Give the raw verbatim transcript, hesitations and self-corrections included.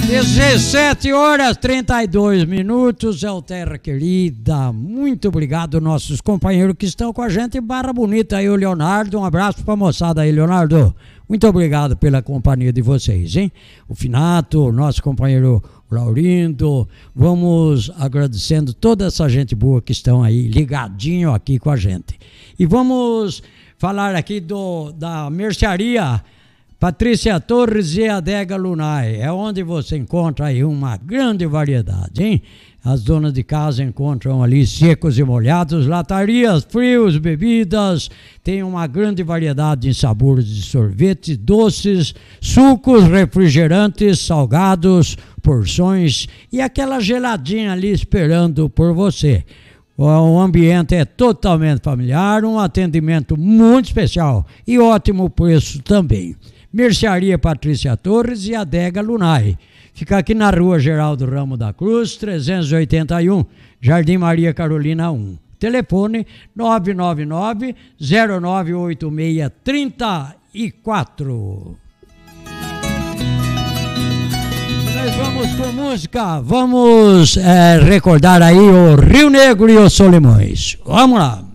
dezessete horas e trinta e dois minutos, é o Terra Querida. Muito obrigado, nossos companheiros que estão com a gente. Barra Bonita aí, o Leonardo. Um abraço pra moçada aí, Leonardo. Muito obrigado pela companhia de vocês, hein? O Finato, nosso companheiro Laurindo. Vamos agradecendo toda essa gente boa que estão aí ligadinho aqui com a gente. E vamos falar aqui do, da mercearia Patrícia Torres e Adega Lunai. É onde você encontra aí uma grande variedade, hein? As donas de casa encontram ali secos e molhados, latarias, frios, bebidas. Tem uma grande variedade em sabores de sorvetes, doces, sucos, refrigerantes, salgados, porções e aquela geladinha ali esperando por você. O ambiente é totalmente familiar, um atendimento muito especial e ótimo preço também. Mercearia Patrícia Torres e Adega Lunai. Fica aqui na rua Geraldo Ramo da Cruz, trezentos e oitenta e um, Jardim Maria Carolina um. Telefone nove nove nove, zero nove oito seis, três quatro. Nós vamos com música, vamos é, recordar aí o Rio Negro e os Solimões. Vamos lá.